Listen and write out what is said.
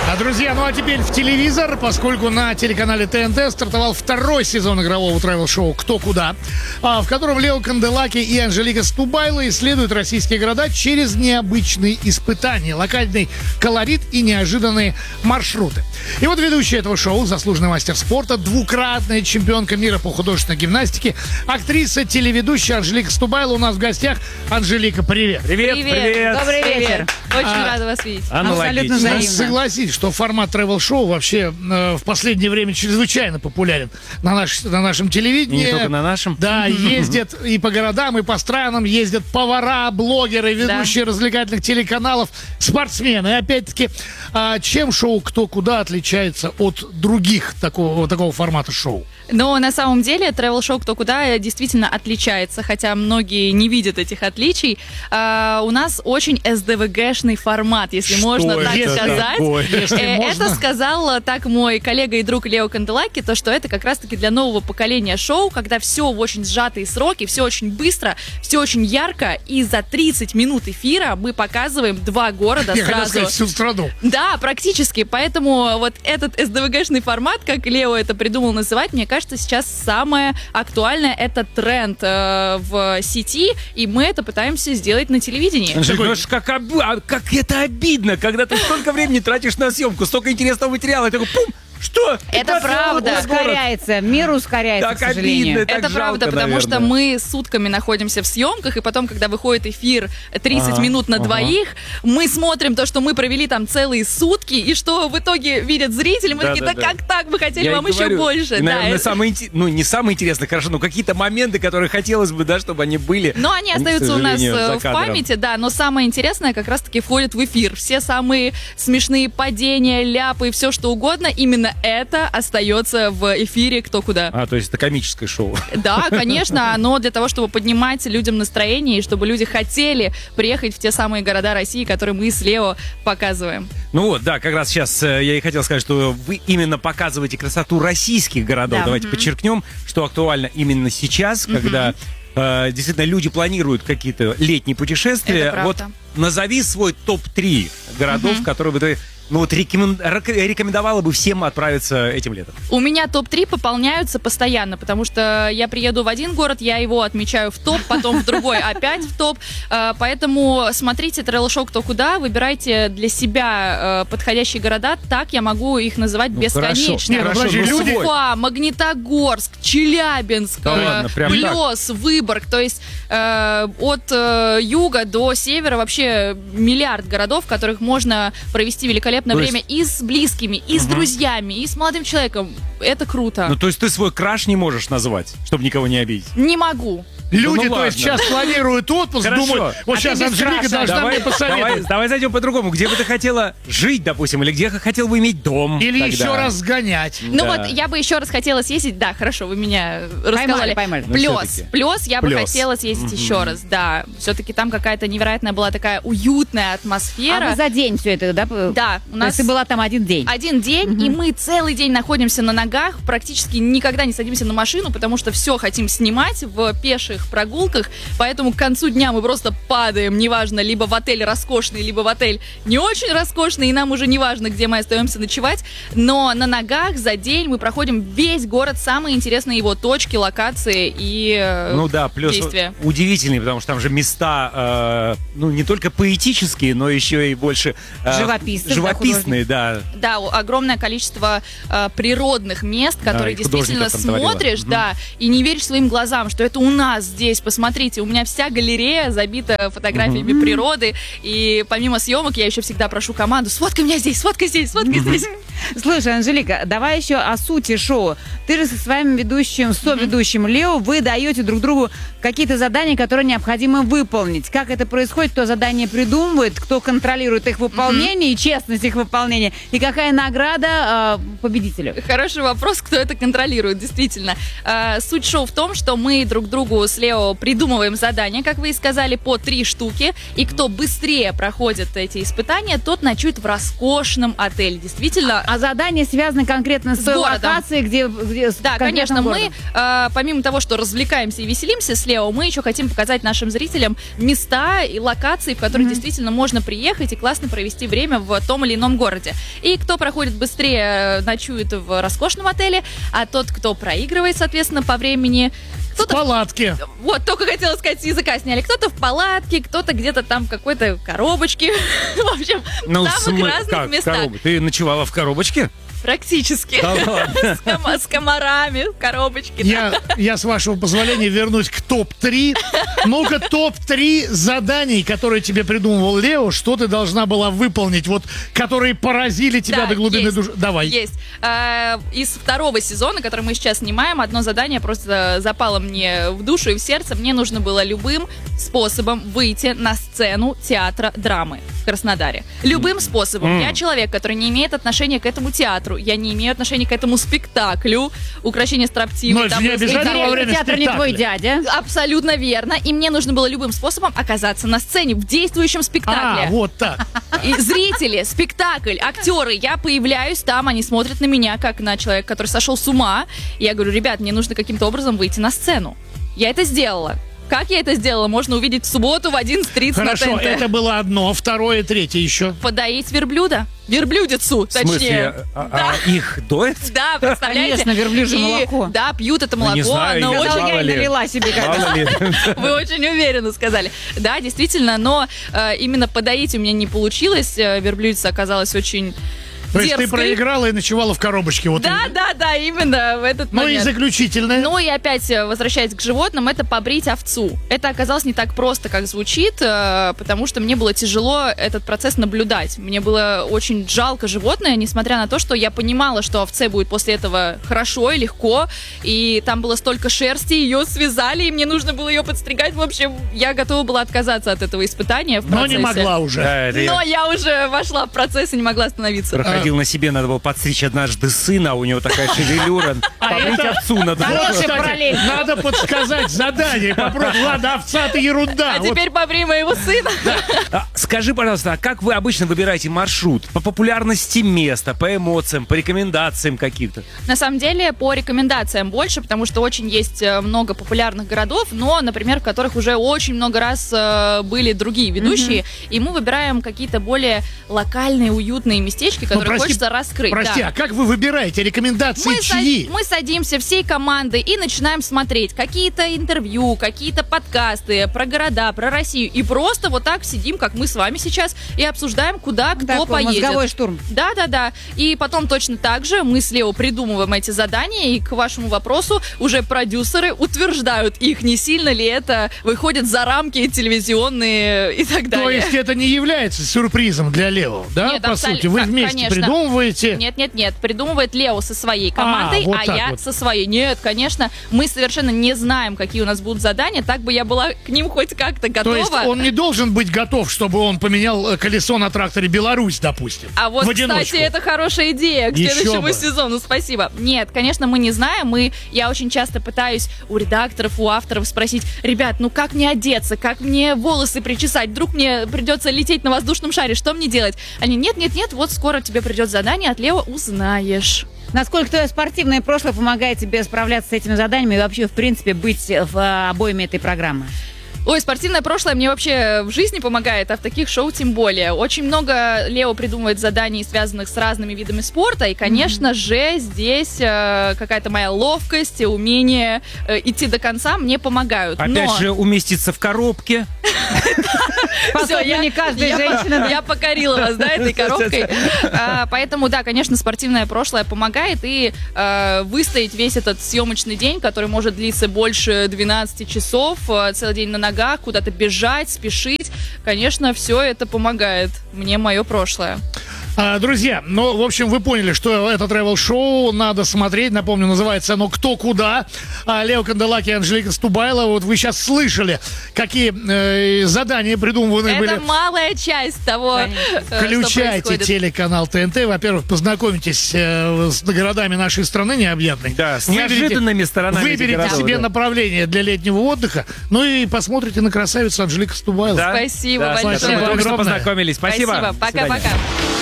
Друзья, ну а теперь в телевизор, поскольку на телеканале ТНТ стартовал второй сезон игрового тревел-шоу «Кто куда», в котором Лео Канделаки и Анжелика Стубайло исследуют российские города через необычные испытания, локальный колорит и неожиданные маршруты. И вот ведущая этого шоу, заслуженный мастер спорта, двукратная чемпионка мира по художественной гимнастике, актриса, телеведущая Анжелика Стубайло у нас в гостях. Анжелика, привет! Привет! Добрый вечер! Очень рада вас видеть. Абсолютно взаимно. Согласитесь, что формат тревел-шоу вообще в последнее время чрезвычайно популярен на нашем телевидении. И не только на нашем. Да, ездят и по городам, и по странам, ездят повара, блогеры, ведущие развлекательных телеканалов, спортсмены. И опять-таки, чем шоу «Кто куда» отличается от других такого формата шоу? Но на самом деле тревел-шоу «Кто куда» действительно отличается, хотя многие не видят этих отличий. У нас очень СДВГшный формат, если можно так сказать. Это сказал так мой коллега и друг Лео Канделаки, то что это как раз-таки для нового поколения шоу, когда все в очень сжатые сроки, все очень быстро, все очень ярко, и за 30 минут эфира мы показываем 2 города сразу. Я хотел сказать, всю страну. Да, практически, поэтому вот этот СДВГшный формат, как Лео это придумал называть, мне кажется, сейчас самое актуальное, это тренд в сети, и мы это пытаемся сделать на телевидении. Как это обидно, когда ты столько времени тратишь на съемку, столько интересного материала, и такой пум! Что? Это правда. Ускоряется, мир ускоряется, так к сожалению. обидно, так Это правда, жалко, потому наверное. что мы сутками находимся в съемках, и потом, когда выходит эфир 30 минут на двоих, мы смотрим то, что мы провели там целые сутки, и что в итоге видят зрители, мы такие, как так, мы хотели вам еще больше. И, наверное, не самое интересное, хорошо, но какие-то моменты, которые хотелось бы, да, чтобы они были. Но они остаются у нас в памяти, да, но самое интересное как раз-таки входит в эфир. Все самые смешные падения, ляпы, все что угодно, именно это остается в эфире «Кто куда». То есть это комическое шоу. Да, конечно, но для того, чтобы поднимать людям настроение, и чтобы люди хотели приехать в те самые города России, которые мы с Лео показываем. Ну вот, да, как раз сейчас я и хотел сказать, что вы именно показываете красоту российских городов. Да. Давайте подчеркнем, что актуально именно сейчас, когда действительно люди планируют какие-то летние путешествия. Это Вот правда. назови свой топ-3 городов, которые бы ты рекомендовала бы всем отправиться этим летом. У меня топ-3 пополняются постоянно, потому что я приеду в один город, я его отмечаю в топ, потом в другой опять в топ. Поэтому смотрите тревел-шоу «Кто куда», выбирайте для себя подходящие города, так я могу их называть бесконечно. Уфа, Магнитогорск, Челябинск, Плёс, Выборг. То есть от юга до севера вообще миллиард городов, в которых можно провести великолепное время и с близкими, и с друзьями, и с молодым человеком. Это круто. Ну, то есть ты свой краш не можешь назвать, чтобы никого не обидеть? Не могу. Люди, то есть, сейчас планируют отпуск, думают, вот сейчас Анжелика должна мне посоветовать. Давай зайдем по-другому. Где бы ты хотела жить, допустим, или где хотел бы иметь дом? Или тогда? еще раз сгонять. Ну вот, я бы еще раз хотела съездить. Да, хорошо, вы меня рассказали. Поймали. Плёс я бы хотела съездить еще раз, да. Все-таки там какая-то невероятная была такая уютная атмосфера. А вы за день все это, да? Да, у То нас есть ты была там один день? один день, и мы целый день находимся на ногах, практически никогда не садимся на машину, потому что все хотим снимать в пеших прогулках, поэтому к концу дня мы просто падаем, неважно, либо в отель роскошный, либо в отель не очень роскошный, и нам уже неважно, где мы остаемся ночевать, но на ногах за день мы проходим весь город, самые интересные его точки, локации и Ну да, плюс действия. удивительные, потому что там же места, не только поэтические, но еще и больше живописные, да. Да, огромное количество природных мест, которые и действительно художников там говорила. смотришь, да, и не веришь своим глазам, что это у нас здесь. Посмотрите, у меня вся галерея забита фотографиями природы, и помимо съемок я еще всегда прошу команду: сфоткай меня здесь, сфоткай здесь, сфоткай здесь. Слушай, Анжелика, давай еще о сути шоу. Ты же со своим ведущим, соведущим Лео, вы даете друг другу какие-то задания, которые необходимо выполнить. Как это происходит, кто задание придумывает, кто контролирует их выполнение и честность их выполнения, и какая награда победителю? Хороший вопрос, кто это контролирует, действительно. Суть шоу в том, что мы друг другу с Лео придумываем задания, как вы и сказали, по 3 штуки, и кто быстрее проходит эти испытания, тот ночует в роскошном отеле. Действительно. А задания связаны конкретно с той городом. локацией, где Да, конечно, мы, помимо того, что развлекаемся и веселимся с Лео, мы еще хотим показать нашим зрителям места и локации, в который действительно можно приехать и классно провести время в том или ином городе. И кто проходит быстрее, ночует в роскошном отеле, а тот, кто проигрывает, соответственно, по времени... В палатке. Вот, только хотела сказать, с языка сняли. Кто-то в палатке, кто-то где-то там в какой-то коробочке. В общем, в самых разных местах. Ты ночевала в коробочке? Практически. С комарами, коробочки. Я, с вашего позволения, вернусь к топ-3. Ну-ка, топ-3 заданий, которые тебе придумывал Лео, что ты должна была выполнить, вот, которые поразили тебя до глубины души. Давай. Есть. Из второго сезона, который мы сейчас снимаем, одно задание просто запало мне в душу и в сердце. Мне нужно было любым способом выйти на сцену театра драмы в Краснодаре. Любым способом. Я человек, который не имеет отношения к этому театру. Я не имею отношения к этому спектаклю. Укрощение строптивой. Но это не обязательно во время театр не твой дядя. Абсолютно верно. И мне нужно было любым способом оказаться на сцене в действующем спектакле. Вот так. И зрители, спектакль, актеры, я появляюсь там, они смотрят на меня, как на человека, который сошел с ума. И я говорю, ребят, мне нужно каким-то образом выйти на сцену. Я это сделала. Как я это сделала, можно увидеть в субботу в 11:30 на ТНТ. Хорошо, это было одно, второе, третье еще. Подоить верблюда. Верблюдицу, точнее. В смысле, их доят? Да, представляете? Конечно, верблюжье молоко. Да, пьют это молоко. Не знаю, но я очень... Я и налила себе когда-то. Вы очень уверенно сказали. Да, действительно, но именно подоить у меня не получилось. Верблюдица оказалась очень... То есть ты проиграла и ночевала в коробочке. Вот да, именно в этот момент. Ну и заключительное. Ну и опять, возвращаясь к животным, это побрить овцу. Это оказалось не так просто, как звучит, потому что мне было тяжело этот процесс наблюдать. Мне было очень жалко животное, несмотря на то, что я понимала, что овце будет после этого хорошо и легко, и там было столько шерсти, ее связали, и мне нужно было ее подстригать. В общем, я готова была отказаться от этого испытания в процессе. Но не могла уже. Но я уже вошла в процесс и не могла остановиться. Проходил на себе, надо было подстричь однажды сына, у него такая шевелюра. Побрить овцу надо было. Вот, кстати, надо подсказать задание. Попробуй. Ладно, овца — это ерунда. А теперь побрей моего сына. Скажи, пожалуйста, а как вы обычно выбираете маршрут? По популярности места, по эмоциям, по рекомендациям каким-то? На самом деле, по рекомендациям больше, потому что очень есть много популярных городов, но, например, в которых уже очень много раз были другие ведущие, и мы выбираем какие-то более локальные, уютные местечки, которые хочется раскрыть. Прости, а как вы выбираете? Рекомендации чьи? Мы садимся всей командой и начинаем смотреть какие-то интервью, какие-то подкасты про города, про Россию. И просто вот так сидим, как мы с вами сейчас, и обсуждаем, куда кто поедет. Мозговой штурм. Да. И потом точно так же мы с Лео придумываем эти задания, и к вашему вопросу уже продюсеры утверждают их, не сильно ли это выходит за рамки телевизионные и так далее. То есть это не является сюрпризом для Лео, да? Нет, по сути, вы вместе придумываете? Нет, придумывает Лео со своей командой, вот я со своей. Нет, конечно, мы совершенно не знаем, какие у нас будут задания, так бы я была к ним хоть как-то готова. То есть он не должен быть готов, чтобы он поменял колесо на тракторе «Беларусь», допустим. А вот, кстати, это хорошая идея к следующему сезону, спасибо. Нет, конечно, мы не знаем, я очень часто пытаюсь у редакторов, у авторов спросить, ребят, ну как мне одеться, как мне волосы причесать, вдруг мне придется лететь на воздушном шаре, что мне делать? Они, нет, вот скоро тебе придет задание от Лео, узнаешь. Насколько твое спортивное прошлое помогает тебе справляться с этими заданиями и вообще, в принципе, быть в обойме этой программы? Ой, спортивное прошлое мне вообще в жизни помогает, а в таких шоу тем более. Очень много Лео придумывает заданий, связанных с разными видами спорта, и, конечно же, здесь какая-то моя ловкость, умение идти до конца мне помогают. Опять же, уместиться в коробке. Все, не каждая женщина. Я покорила вас, да, этой коробкой. Поэтому, да, конечно, спортивное прошлое помогает, и выстоять весь этот съемочный день, который может длиться больше 12 часов, целый день на ногах, куда-то бежать, спешить. Конечно, все это помогает мне, мое прошлое. Друзья, в общем, вы поняли, что это travel-шоу надо смотреть. Напомню, называется оно «Кто куда?». Лео Канделаки и Анжелика Стубайлова. Вот вы сейчас слышали, какие задания придуманы были. Это малая часть того, Включайте что происходит. Телеканал ТНТ. Во-первых, познакомьтесь с городами нашей страны необъятной. Да, с неожиданными сторонами. Выберите себе направление для летнего отдыха. Ну и посмотрите на красавицу Анжелика Стубайлова. Спасибо большое. Мы только что познакомились. Спасибо. Пока-пока.